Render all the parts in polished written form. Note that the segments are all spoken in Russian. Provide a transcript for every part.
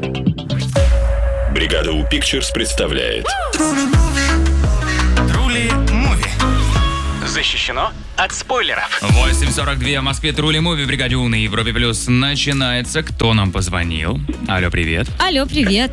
Бригада У Pictures представляет Трули Муви. Защищено от спойлеров. 8:42 в Москве. Трули Муви в бригаде У на Европе Плюс начинается. Кто нам позвонил? Алло, привет. Алло, привет.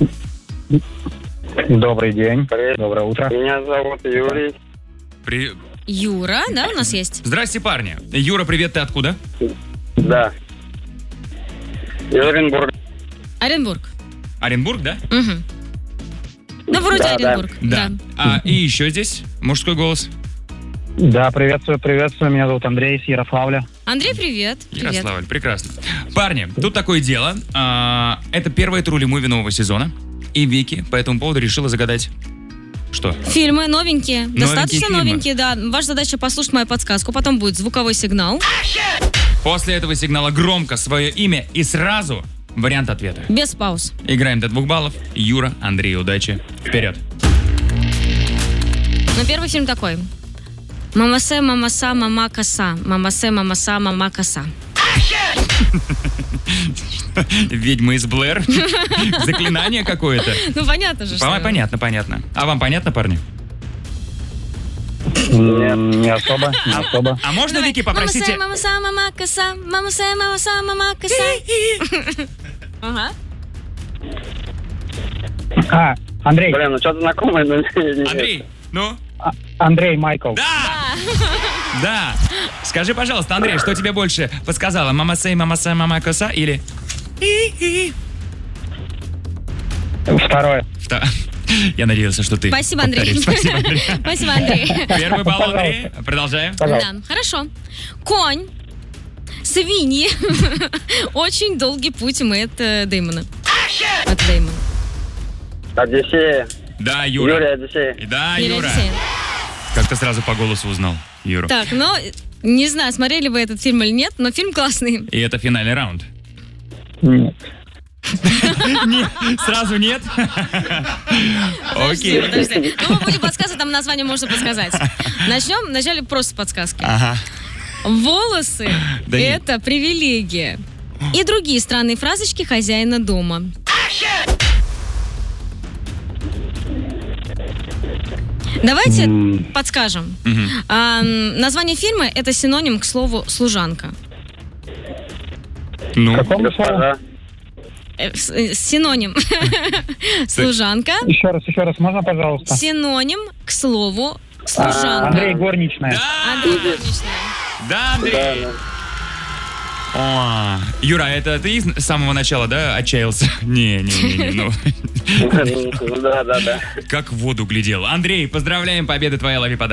Добрый день. Доброе утро. Меня зовут Юрий. Юра, да, у нас есть? Здрасте, парни. Юра, привет, ты откуда? Да. Из Оренбурга. Оренбург. Оренбург, да? Угу. Ну, вроде Да, да. Оренбург. Да. И еще здесь мужской голос. Да, приветствую. Меня зовут Андрей из Ярославля. Андрей, привет. Привет. Ярославль, прекрасно. Парни, тут такое дело. Это первая Трули Муви нового сезона. И Вики по этому поводу решила загадать... Что? Фильмы новенькие, достаточно фильмы. новенькие, да. Ваша задача послушать мою подсказку, потом будет звуковой сигнал. После этого сигнала громко свое имя и сразу вариант ответа. Без пауз. Играем до 2 баллов. Юра, Андрей, удачи. Вперед. Но первый фильм такой. Мамасе, мамаса, мама коса. Мамасе, мамаса, мама коса. Ведьма из Блэр. Заклинание какое-то. Ну, понятно же, что... Понятно. А вам понятно, парни? Нет, не особо. А можно, Вики, попросите... Мамасе, мамаса, мама коса. Мамасе, мамаса, мама коса. Ага. Андрей. Блин, ну что-то знакомое, но не Андрей, ну? Андрей Майкл. Да! Скажи, пожалуйста, Андрей, что тебе больше подсказала? Мама сей, мама коса или... Второе. Я надеялся, что ты... Спасибо, Андрей. Спасибо, Андрей. Спасибо, Андрей. Первый балл, Андрей. Продолжаем. Да, хорошо. Конь, свиньи. Очень долгий путь у Мэтта Дэймона. От Дэймона. Одиссея. Да, Юра. Юрий Одиссея. Да, Юрий Юра. Одиссея. Как ты сразу по голосу узнал Юру? Так, не знаю, смотрели вы этот фильм или нет, но фильм классный. И это финальный раунд. Нет. Нет, сразу нет? Окей. Подожди. Ну, мы будем подсказывать, там название можно подсказать. Начнем вначале просто с подсказки. Ага. Волосы – Да нет. это привилегия. И другие странные фразочки хозяина дома. Давайте подскажем. Название фильма – это синоним к слову «служанка». Ну, Какому слову? Госпожа. Синоним. Служанка. Еще раз, можно, пожалуйста? Синоним к слову «служанка». Андрей Горничная. Андрей Горничная. да, Андрей. О, Юра, это ты с самого начала, да, отчаялся? Не, ну, Да. как в воду глядел. Андрей, поздравляем, победа твоя, лови подарок.